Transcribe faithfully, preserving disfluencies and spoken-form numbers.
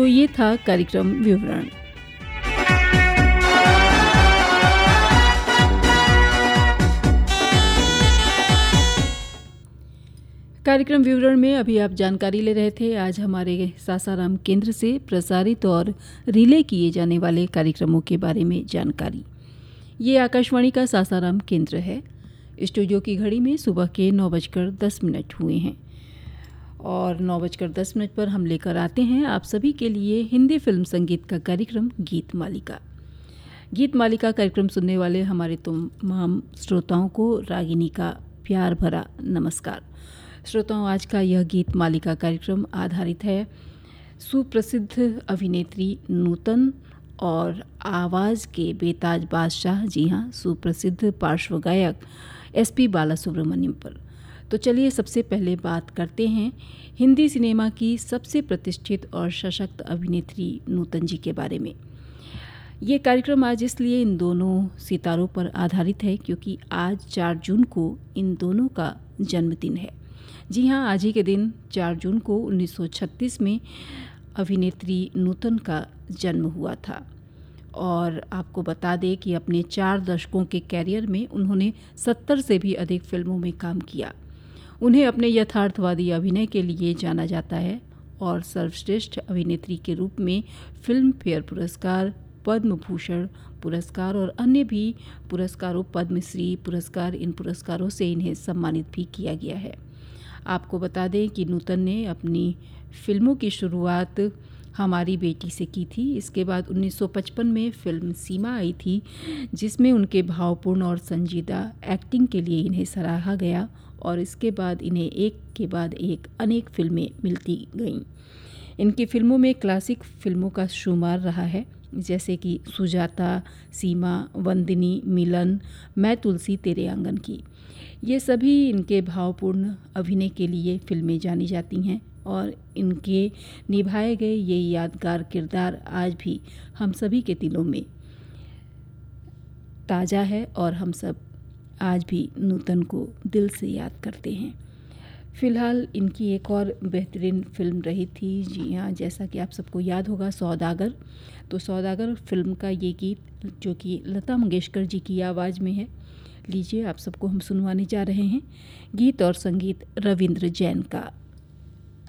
तो ये था कार्यक्रम विवरण। कार्यक्रम विवरण में अभी आप जानकारी ले रहे थे आज हमारे सासाराम केंद्र से प्रसारित और रिले किए जाने वाले कार्यक्रमों के बारे में जानकारी। ये आकाशवाणी का सासाराम केंद्र है। स्टूडियो की घड़ी में सुबह के नौ बजकर दस मिनट हुए हैं और नौ बजकर दस मिनट पर हम लेकर आते हैं आप सभी के लिए हिंदी फिल्म संगीत का कार्यक्रम गीत मालिका। गीत मालिका कार्यक्रम सुनने वाले हमारे तमाम श्रोताओं को रागिनी का प्यार भरा नमस्कार। श्रोताओं, आज का यह गीत मालिका कार्यक्रम आधारित है सुप्रसिद्ध अभिनेत्री नूतन और आवाज़ के बेताज बादशाह, जी हाँ, सुप्रसिद्ध पार्श्व गायक एस पी बालासुब्रमण्यम पर। तो चलिए सबसे पहले बात करते हैं हिंदी सिनेमा की सबसे प्रतिष्ठित और सशक्त अभिनेत्री नूतन जी के बारे में। ये कार्यक्रम आज इसलिए इन दोनों सितारों पर आधारित है क्योंकि आज चार जून को इन दोनों का जन्मदिन है। जी हाँ, आज ही के दिन चार जून को उन्नीस सौ छत्तीस में अभिनेत्री नूतन का जन्म हुआ था और आपको बता दें कि अपने चार दशकों के कैरियर में उन्होंने सत्तर से भी अधिक फिल्मों में काम किया। उन्हें अपने यथार्थवादी अभिनय के लिए जाना जाता है और सर्वश्रेष्ठ अभिनेत्री के रूप में फिल्म फेयर पुरस्कार, पद्म भूषण पुरस्कार और अन्य भी पुरस्कारों, पद्मश्री पुरस्कार, इन पुरस्कारों से इन्हें सम्मानित भी किया गया है। आपको बता दें कि नूतन ने अपनी फिल्मों की शुरुआत हमारी बेटी से की थी। इसके बाद उन्नीस सौ पचपन में फिल्म सीमा आई थी जिसमें उनके भावपूर्ण और संजीदा एक्टिंग के लिए इन्हें सराहा गया और इसके बाद इन्हें एक के बाद एक अनेक फिल्में मिलती गईं। इनकी फिल्मों में क्लासिक फिल्मों का शुमार रहा है जैसे कि सुजाता, सीमा, वंदिनी, मिलन, मैं तुलसी तेरे आंगन की। ये सभी इनके भावपूर्ण अभिनय के लिए फिल्में जानी जाती हैं और इनके निभाए गए ये यादगार किरदार आज भी हम सभी के दिलों में ताज़ा है और हम सब आज भी नूतन को दिल से याद करते हैं। फ़िलहाल इनकी एक और बेहतरीन फिल्म रही थी, जी हाँ, जैसा कि आप सबको याद होगा, सौदागर। तो सौदागर फिल्म का ये गीत जो कि लता मंगेशकर जी की आवाज़ में है, लीजिए आप सबको हम सुनवाने जा रहे हैं गीत और संगीत रविंद्र जैन का।